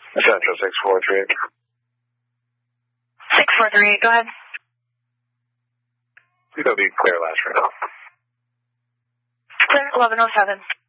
Central 643. 643, go ahead. It'll be clear last round. Clear, 1107.